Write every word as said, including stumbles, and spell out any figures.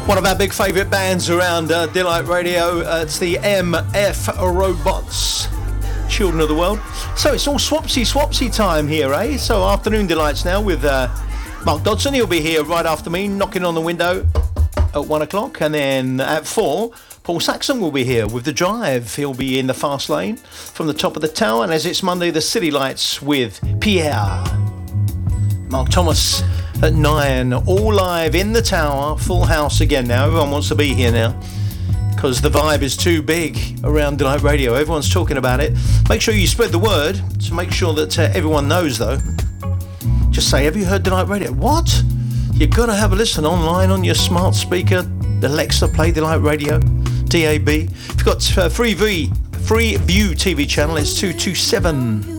One of our big favourite bands around uh, Delight Radio, uh, it's the M F Robots, Children of the World. So it's all swapsy swapsy time here, eh? So afternoon delights now with uh, Mark Dodson. He'll be here right after me, knocking on the window at one o'clock. And then at four, Paul Saxon will be here with The Drive. He'll be in the fast lane from the top of the tower. And as it's Monday, the City Lights with Pierre. Mark Thomas at nine, all live in the tower, full house again now. Everyone wants to be here now because the vibe is too big around Delight Radio. Everyone's talking about it. Make sure you spread the word to make sure that uh, everyone knows, though. Just say, have you heard Delight Radio? What? You've got to have a listen online on your smart speaker, Alexa, play Delight Radio, D A B. If you've got uh, Free V, Free View T V channel, it's two two seven.